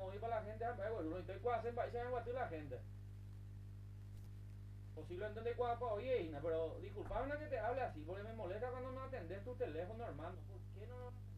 no, y para la gente, bueno, estoy cuando hacen países en la gente. Posiblemente de cuando oye, pero disculpame que te hable así, porque me molesta cuando no atendes tu teléfono, hermano. ¿Por qué no